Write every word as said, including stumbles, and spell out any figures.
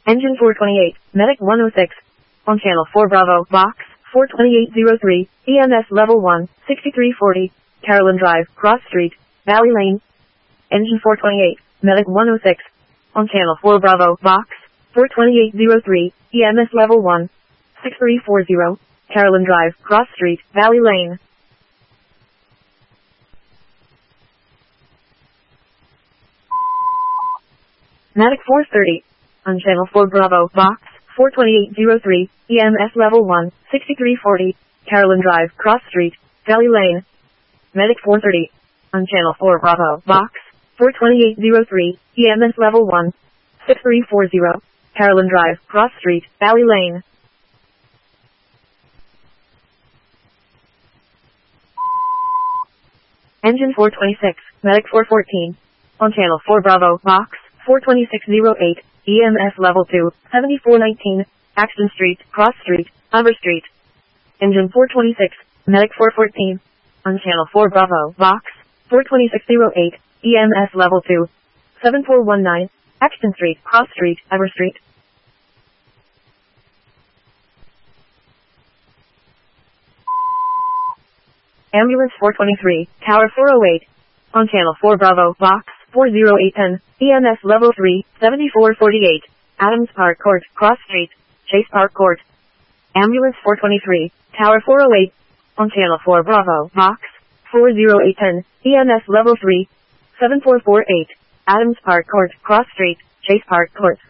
Engine four twenty-eight, Medic one oh six. On Channel four Bravo, Box four twenty-eight oh three, E M S Level one, sixty-three forty, Carolyn Drive, Cross Street, Valley Lane. Engine four twenty-eight, Medic one oh six. On Channel four Bravo, Box four twenty-eight oh three, E M S Level one, sixty-three forty, Carolyn Drive, Cross Street, Valley Lane. Medic four thirty. On Channel four Bravo, Box four twenty-eight oh three, E M S Level one, sixty-three forty, Carolyn Drive, Cross Street, Valley Lane. Medic four thirty. On Channel four Bravo, Box four twenty-eight oh three, E M S Level one, sixty-three forty, Carolyn Drive, Cross Street, Valley Lane. Engine four twenty-six, Medic four fourteen. On Channel four Bravo, Box four twenty-six oh eight, E M S Level two, seventy-four nineteen, Axton Street, Cross Street, Humber Street. Engine four twenty-six, Medic four fourteen. On Channel four Bravo, Box four twenty-six oh eight, E M S Level two, seventy-four nineteen, Axton Street, Cross Street, Humber Street. Ambulance four twenty-three, Tower four oh eight. On Channel four Bravo, Box four oh eight ten, E M S Level three, seventy-four forty-eight, Adams Park Court, Cross Street, Chase Park Court. Ambulance four twenty-three, Tower four oh eight. On Channel four Bravo, Box four oh eight ten, E M S Level three, seventy-four forty-eight, Adams Park Court, Cross Street, Chase Park Court.